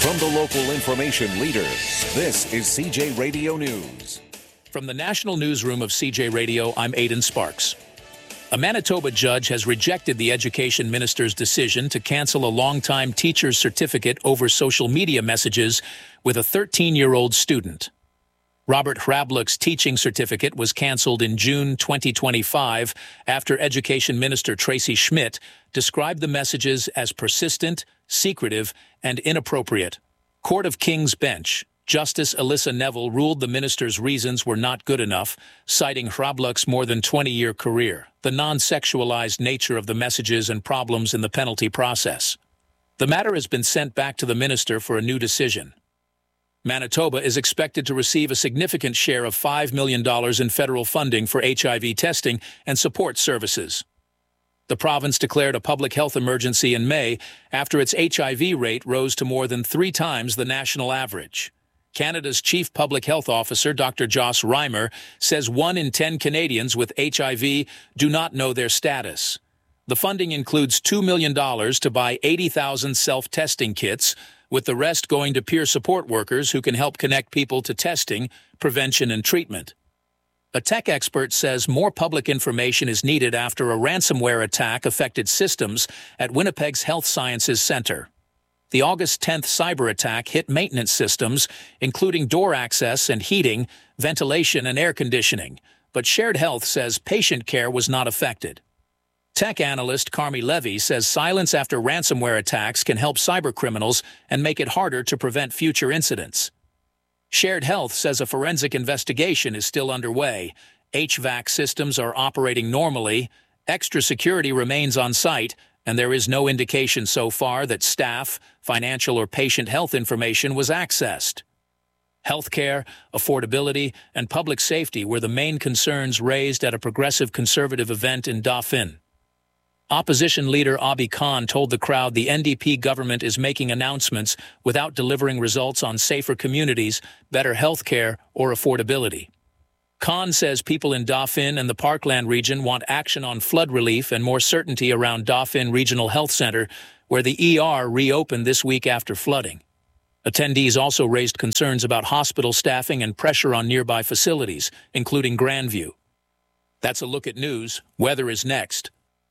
From the local information leader, this is CJ Radio News. From the National Newsroom of CJ Radio, I'm Aidan Sparks. A Manitoba judge has rejected the education minister's decision to cancel a longtime teacher's certificate over social media messages with a 13-year-old student. Robert Hrablick's teaching certificate was canceled in June 2025 after Education Minister Tracy Schmidt described the messages as persistent, secretive, and inappropriate. Court of King's Bench, Justice Alyssa Neville ruled the minister's reasons were not good enough, citing Hrablick's more than 20-year career, the non-sexualized nature of the messages and problems in the penalty process. The matter has been sent back to the minister for a new decision. Manitoba is expected to receive a significant share of $5 million in federal funding for HIV testing and support services. The province declared a public health emergency in May after its HIV rate rose to more than 3 times the national average. Canada's Chief Public Health Officer, Dr. Joss Reimer, says 1 in 10 Canadians with HIV do not know their status. The funding includes $2 million to buy 80,000 self-testing kits, with the rest going to peer support workers who can help connect people to testing, prevention, and treatment. A tech expert says more public information is needed after a ransomware attack affected systems at Winnipeg's Health Sciences Centre. The August 10th cyber attack hit maintenance systems, including door access and heating, ventilation, and air conditioning, but Shared Health says patient care was not affected. Tech analyst Carmi Levy says silence after ransomware attacks can help cybercriminals and make it harder to prevent future incidents. Shared Health says a forensic investigation is still underway. HVAC systems are operating normally, extra security remains on site, and there is no indication so far that staff, financial, or patient health information was accessed. Healthcare, affordability, and public safety were the main concerns raised at a progressive conservative event in Dauphin. Opposition leader Abi Khan told the crowd the NDP government is making announcements without delivering results on safer communities, better health care, or affordability. Khan says people in Dauphin and the Parkland region want action on flood relief and more certainty around Dauphin Regional Health Centre, where the ER reopened this week after flooding. Attendees also raised concerns about hospital staffing and pressure on nearby facilities, including Grandview. That's a look at news. Weather is next.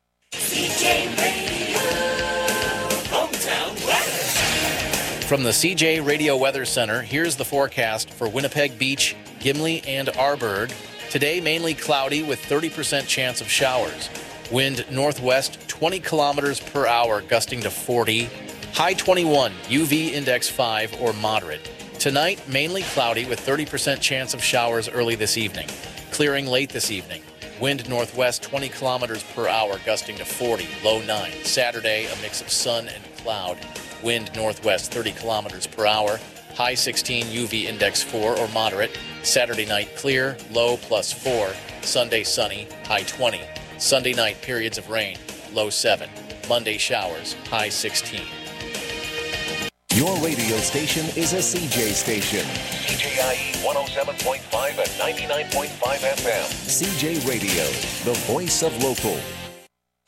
CJ Radio, hometown weather. From the CJ Radio Weather Center, here's the forecast for Winnipeg Beach, Gimli, and Arbourg. Today, mainly cloudy with 30% chance of showers. Wind northwest 20 kilometers per hour, gusting to 40. High 21, UV index 5 or moderate. Tonight, mainly cloudy with 30% chance of showers early this evening. Clearing late this evening. Wind northwest 20 kilometers per hour, gusting to 40, low 9. Saturday, a mix of sun and cloud. Wind northwest 30 kilometers per hour, high 16, UV index 4 or moderate. Saturday night, clear, low +4. Sunday, sunny, high 20. Sunday night, periods of rain, low 7. Monday, showers, high 16. Your radio station is a CJ station. CJIE 107.5 and 99.5 FM. CJ Radio, the voice of local.